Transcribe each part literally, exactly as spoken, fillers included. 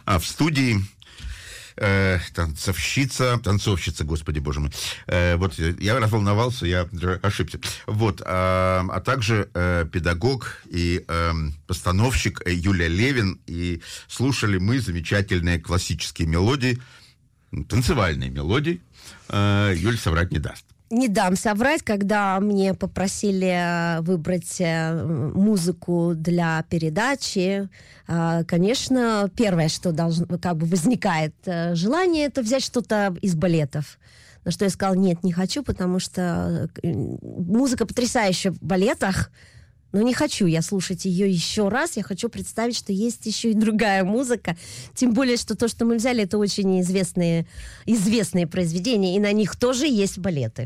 А в студии э, танцовщица, танцовщица, господи боже мой. Э, вот я разволновался, я ошибся. Вот, а, а также э, педагог и э, постановщик Юлия Левин. И слушали мы замечательные классические мелодии, танцевальные мелодии. Э, Юль соврать не даст. Не дам соврать, когда мне попросили выбрать музыку для передачи, конечно, первое, что должно, как бы возникает желание, это взять что-то из балетов. На что я сказала, нет, не хочу, потому что музыка потрясающая в балетах, но не хочу я слушать ее еще раз. Я хочу представить, что есть еще и другая музыка. Тем более, что то, что мы взяли, это очень известные, известные произведения, и на них тоже есть балеты.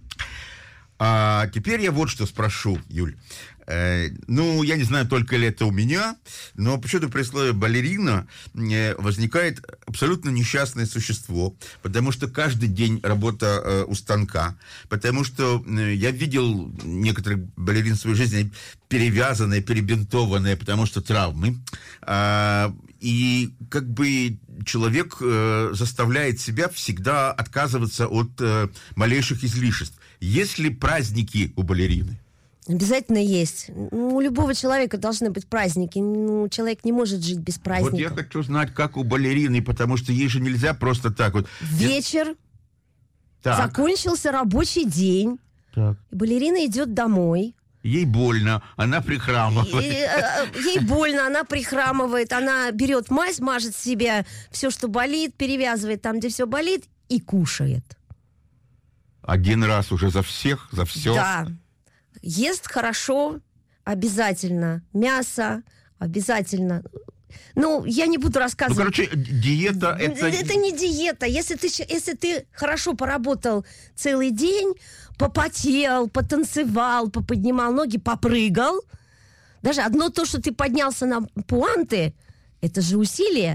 А теперь я вот что спрошу, Юль. Э, ну, я не знаю, только ли это у меня, но почему-то при слове «балерина» э, возникает абсолютно несчастное существо, потому что каждый день работа э, у станка, потому что э, я видел некоторых балерин в своей жизни перевязанные, перебинтованные, потому что травмы. Э, и как бы человек э, заставляет себя всегда отказываться от э, малейших излишеств. Есть ли праздники у балерины? Обязательно есть. У любого человека должны быть праздники. Ну, человек не может жить без праздников. Вот я хочу знать, как у балерины, потому что ей же нельзя просто так вот... Вечер, так. Закончился рабочий день, так. Балерина идет домой. Ей больно, она прихрамывает. И, ей больно, она прихрамывает, она берет мазь, мажет себе все, что болит, перевязывает там, где все болит, и кушает. Один раз уже за всех, за все? Да. Ест хорошо, обязательно. Мясо, обязательно. Ну, я не буду рассказывать. Ну, короче, диета это... Это не диета. Если ты, если ты хорошо поработал целый день, попотел, потанцевал, поподнимал ноги, попрыгал, даже одно то, что ты поднялся на пуанты, это же усилие.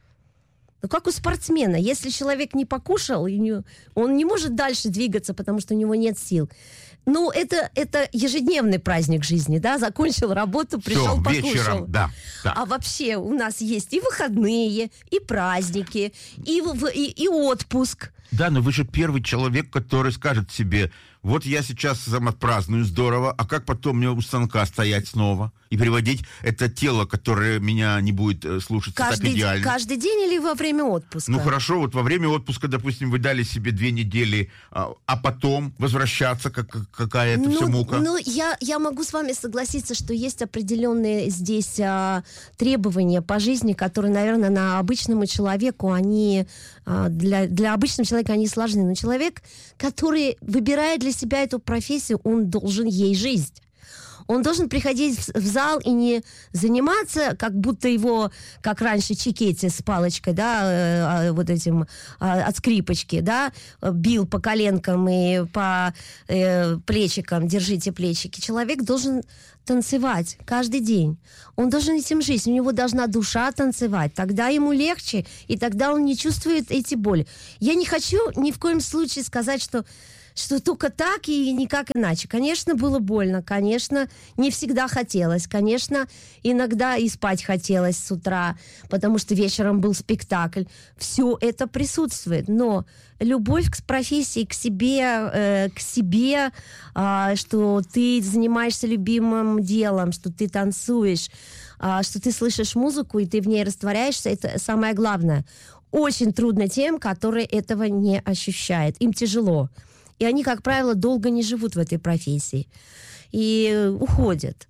Ну, как у спортсмена. Если человек не покушал, он не может дальше двигаться, потому что у него нет сил. Ну, это, это ежедневный праздник жизни, да? Закончил работу, пришел, Всё, покушал. вечером, да, да. А вообще у нас есть и выходные, и праздники, и, и, и отпуск. Да, но вы же первый человек, который скажет себе, вот я сейчас самопраздную здорово, а как потом мне у станка стоять снова и приводить это тело, которое меня не будет слушаться каждый, так идеально? Каждый день или во время отпуска? Ну хорошо, вот во время отпуска, допустим, вы дали себе две недели, а, а потом возвращаться, как, какая это ну, все мука? Ну, я, я могу с вами согласиться, что есть определенные здесь а, требования по жизни, которые, наверное, на обычному человеку, они а, для, для обычного человека они сложны. Но человек, который выбирает для себя эту профессию, он должен ей жить. Он должен приходить в зал и не заниматься, как будто его, как раньше, Чикетти с палочкой, да, э, вот этим, э, от скрипочки, да, бил по коленкам и по э, плечикам, держите плечики. Человек должен танцевать каждый день. Он должен этим жить. У него должна душа танцевать. Тогда ему легче, и тогда он не чувствует эти боли. Я не хочу ни в коем случае сказать, что что только так и никак иначе. Конечно, было больно, конечно, не всегда хотелось, конечно, иногда и спать хотелось с утра, потому что вечером был спектакль. Все это присутствует, но любовь к профессии, к себе, э, к себе, э, что ты занимаешься любимым делом, что ты танцуешь, э, что ты слышишь музыку и ты в ней растворяешься, это самое главное. Очень трудно тем, которые этого не ощущают. Им тяжело. И они, как правило, долго не живут в этой профессии. И уходят.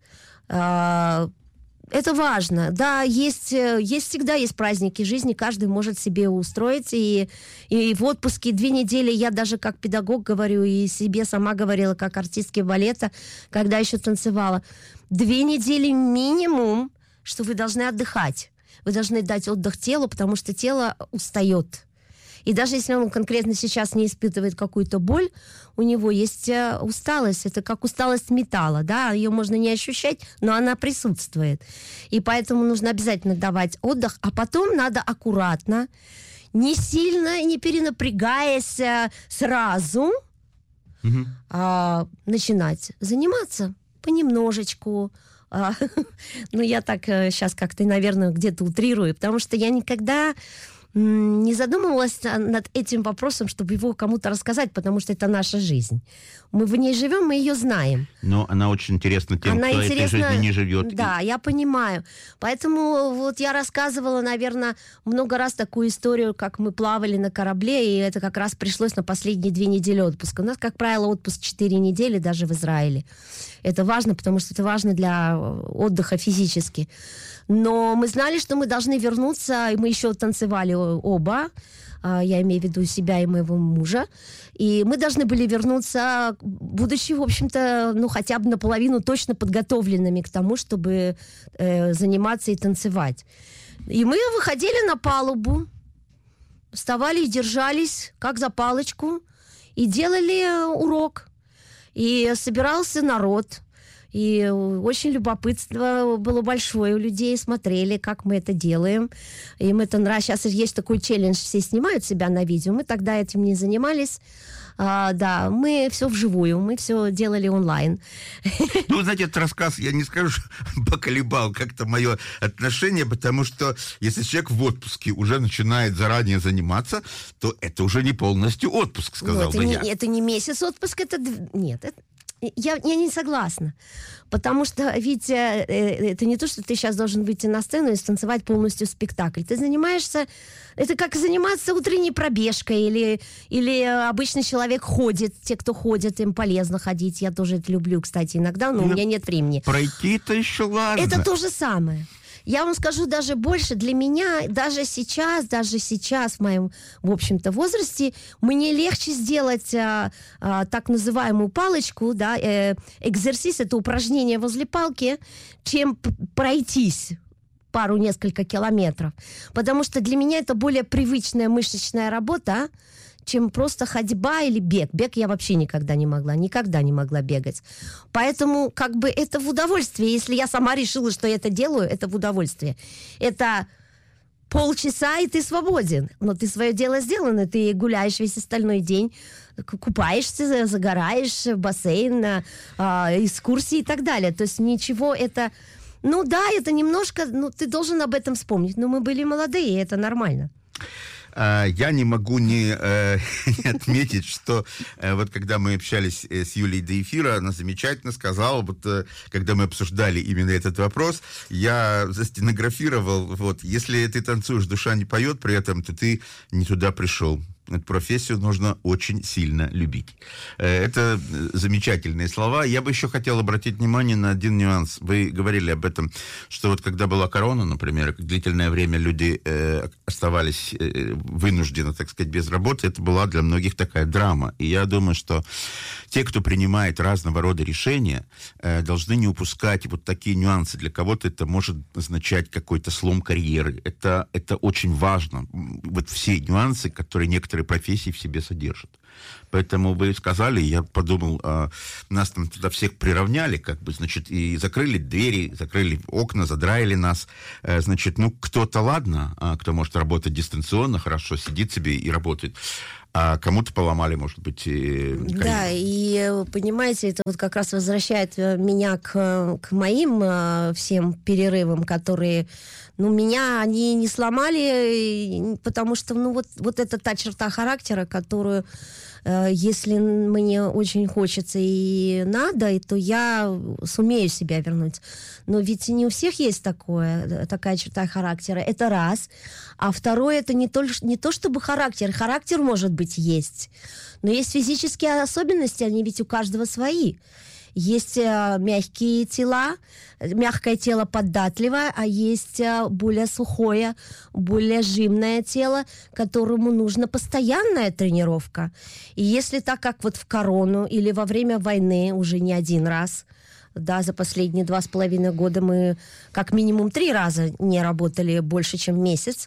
Это важно. Да, есть, есть всегда есть праздники жизни, каждый может себе устроить. И, и в отпуске две недели я даже как педагог говорю, и себе сама говорила, как артистки балета, когда еще танцевала. Две недели минимум, что вы должны отдыхать. Вы должны дать отдых телу, потому что тело устает. И даже если он конкретно сейчас не испытывает какую-то боль, у него есть э, усталость. Это как усталость металла, да, ее можно не ощущать, но она присутствует. И поэтому нужно обязательно давать отдых, а потом надо аккуратно, не сильно, не перенапрягаясь э, сразу, mm-hmm. а, начинать заниматься понемножечку, А, ну, я так сейчас как-то, наверное, где-то утрирую, потому что я никогда не задумывалась над этим вопросом, чтобы его кому-то рассказать, потому что это наша жизнь. Мы в ней живем, мы ее знаем. Но она очень интересна тем, она кто интересна... этой жизни не живет. Да, я понимаю. Поэтому вот я рассказывала, наверное, много раз такую историю, как мы плавали на корабле, и это как раз пришлось на последние две недели отпуска. У нас, как правило, отпуск четыре недели даже в Израиле. Это важно, потому что это важно для отдыха физически. Но мы знали, что мы должны вернуться, и мы еще танцевали оба, я имею в виду себя и моего мужа, и мы должны были вернуться, будучи, в общем-то, ну, хотя бы наполовину точно подготовленными к тому, чтобы э, заниматься и танцевать. И мы выходили на палубу, вставали и держались, как за палочку, и делали урок. И собирался народ, и очень любопытство было большое у людей, смотрели, как мы это делаем. Им это нравится. Сейчас есть такой челлендж, все снимают себя на видео. Мы тогда этим не занимались. А, да, мы все вживую, мы все делали онлайн. Ну, знаете, этот рассказ, я не скажу, поколебал как-то мое отношение, потому что если человек в отпуске уже начинает заранее заниматься, то это уже не полностью отпуск, сказал бы я. Не, это не месяц отпуск, это... Нет, это... Я, я не согласна, потому что ведь э, это не то, что ты сейчас должен выйти на сцену и станцевать полностью спектакль. Ты занимаешься, это как заниматься утренней пробежкой, или, или обычный человек ходит, те, кто ходит, им полезно ходить. Я тоже это люблю, кстати, иногда, но ну, у меня нет времени. Пройти-то еще ладно. Это то же самое. Я вам скажу даже больше, для меня даже сейчас, даже сейчас в моем, в общем-то, возрасте, мне легче сделать а, а, так называемую палочку, да, э, экзерсис, это упражнение возле палки, чем п- пройтись пару-несколько километров. Потому что для меня это более привычная мышечная работа, чем просто ходьба или бег. Бег я вообще никогда не могла, никогда не могла бегать. Поэтому как бы это в удовольствие. Если я сама решила, что я это делаю, это в удовольствие. Это полчаса, и ты свободен. Но ты свое дело сделано, ты гуляешь весь остальной день, купаешься, загораешь, бассейн, э, экскурсии и так далее. То есть ничего это... Ну да, это немножко... Ну, ты должен об этом вспомнить. Но мы были молодые, и это нормально. Я не могу не, э, не отметить, что э, вот когда мы общались э, с Юлией до эфира, она замечательно сказала, вот э, когда мы обсуждали именно этот вопрос, я застенографировал, вот, если ты танцуешь, душа не поет при этом, то ты не туда пришел. Эту профессию нужно очень сильно любить. Это замечательные слова. Я бы еще хотел обратить внимание на один нюанс. Вы говорили об этом, что вот когда была корона, например, длительное время люди э, оставались э, вынуждены, так сказать, без работы, это была для многих такая драма. И я думаю, что те, кто принимает разного рода решения, э, должны не упускать вот такие нюансы. Для кого-то это может означать какой-то слом карьеры. Это, это очень важно. Вот все нюансы, которые некоторые профессии в себе содержат. Поэтому вы сказали, я подумал, а, нас там туда всех приравняли, как бы, значит, и закрыли двери, закрыли окна, задраили нас. А, значит, ну, кто-то, ладно, а, кто может работать дистанционно, хорошо, сидит себе и работает. А кому-то поломали, может быть, и... Да, и, понимаете, это вот как раз возвращает меня к, к моим э, всем перерывам, которые, ну, меня они не сломали, потому что, ну, вот, вот это та черта характера, которую, э, если мне очень хочется и надо, то я сумею себя вернуть. Но ведь не у всех есть такое, такая черта характера. Это раз. А второе, это не то, не то чтобы характер. Характер, может быть, есть. Но есть физические особенности, они ведь у каждого свои. Есть э, мягкие тела, мягкое тело податливое, а есть э, более сухое, более жимное тело, которому нужна постоянная тренировка. И если так, как вот в корону или во время войны уже не один раз, да, за последние два с половиной года мы как минимум три раза не работали больше, чем месяц.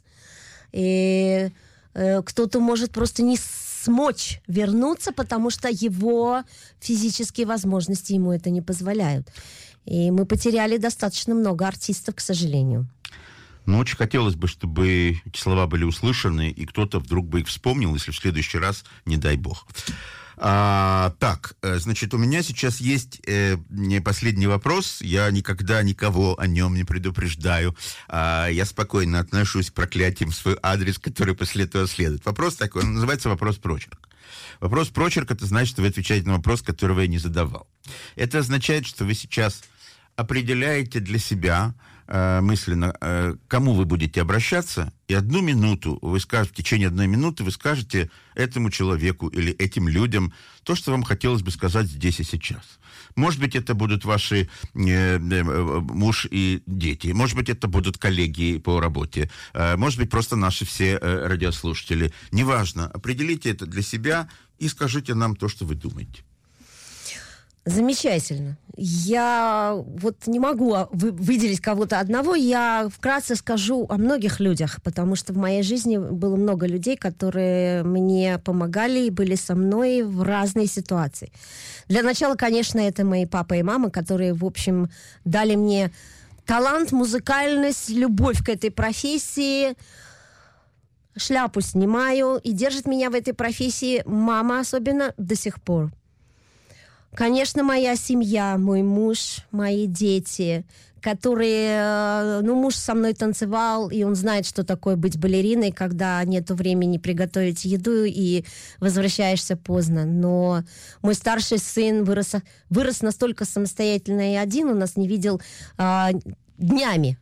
И э, кто-то может просто не смочь вернуться, потому что его физические возможности ему это не позволяют. И мы потеряли достаточно много артистов, к сожалению. Ну, очень хотелось бы, чтобы эти слова были услышаны, и кто-то вдруг бы их вспомнил, если в следующий раз, не дай бог. А, так, значит, у меня сейчас есть э, последний вопрос. Я никогда никого о нем не предупреждаю. А, я спокойно отношусь к проклятиям в свой адрес, который после этого следует. Вопрос такой, он называется вопрос прочерк. Вопрос прочерк — это значит, что вы отвечаете на вопрос, которого я не задавал. Это означает, что вы сейчас определяете для себя э, мысленно, э, кому вы будете обращаться, и одну минуту вы скажете, в течение одной минуты вы скажете этому человеку или этим людям то, что вам хотелось бы сказать здесь и сейчас. Может быть, это будут ваши э, э, муж и дети, может быть, это будут коллеги по работе, э, может быть, просто наши все э, радиослушатели. Неважно, определите это для себя и скажите нам то, что вы думаете. Замечательно. Я вот не могу вы, выделить кого-то одного. Я вкратце скажу о многих людях, потому что в моей жизни было много людей, которые мне помогали и были со мной в разные ситуации. Для начала, конечно, это мои папа и мама, которые, в общем, дали мне талант, музыкальность, любовь к этой профессии. Шляпу снимаю, и держит меня в этой профессии мама особенно до сих пор. Конечно, моя семья, мой муж, мои дети, которые... Ну, муж со мной танцевал, и он знает, что такое быть балериной, когда нету времени приготовить еду и возвращаешься поздно. Но мой старший сын вырос, вырос настолько самостоятельно и один, он нас не видел а, днями.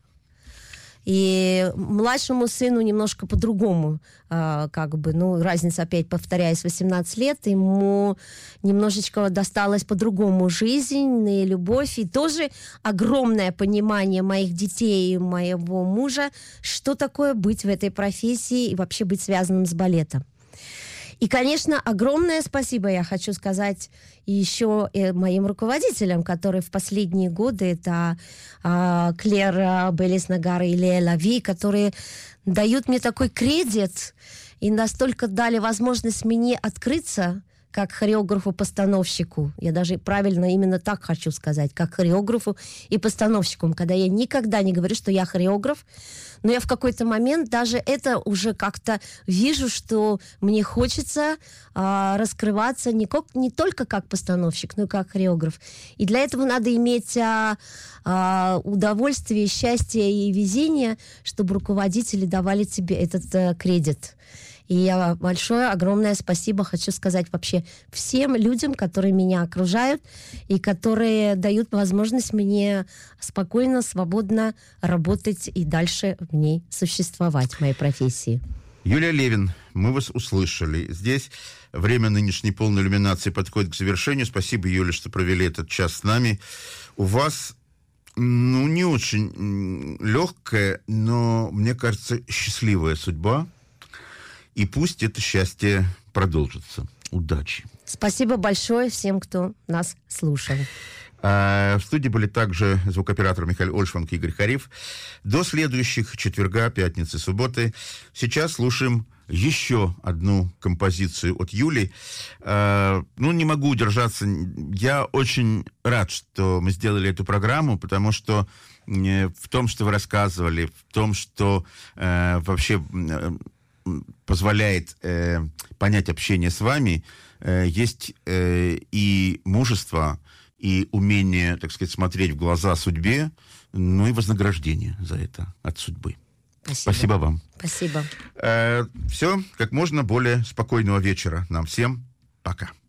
И младшему сыну немножко по-другому, э, как бы, ну, разница, опять повторяюсь, восемнадцать лет, ему немножечко досталась по-другому жизнь и любовь, и тоже огромное понимание моих детей и моего мужа, что такое быть в этой профессии и вообще быть связанным с балетом. И, конечно, огромное спасибо я хочу сказать еще и моим руководителям, которые в последние годы, это а, Клэр Белис-Нагар и Лея Лави, которые дают мне такой кредит и настолько дали возможность мне открыться как хореографу-постановщику. Я даже правильно именно так хочу сказать, как хореографу и постановщику, когда я никогда не говорю, что я хореограф, но я в какой-то момент даже это уже как-то вижу, что мне хочется а, раскрываться не, как, не только как постановщик, но и как хореограф. И для этого надо иметь а, а, удовольствие, счастье и везение, чтобы руководители давали тебе этот а, кредит. И я большое, огромное спасибо хочу сказать вообще всем людям, которые меня окружают и которые дают возможность мне спокойно, свободно работать и дальше в ней существовать, в моей профессии. Юлия Левин, мы вас услышали. Здесь время нынешней полной иллюминации подходит к завершению. Спасибо, Юля, что провели этот час с нами. У вас, ну, не очень легкая, но, мне кажется, счастливая судьба. И пусть это счастье продолжится. Удачи. Спасибо большое всем, кто нас слушал. А в студии были также звукооператор Михаил Ольшванг и Игорь Хариф. До следующих четверга, пятницы, субботы. Сейчас слушаем еще одну композицию от Юли. А, ну, не могу удержаться. Я очень рад, что мы сделали эту программу, потому что в том, что вы рассказывали, в том, что э, вообще... позволяет э, понять общение с вами, э, есть э, и мужество, и умение, так сказать, смотреть в глаза судьбе, ну и вознаграждение за это от судьбы. Спасибо, Спасибо вам. Спасибо. Э, все, как можно более спокойного вечера нам всем. Пока.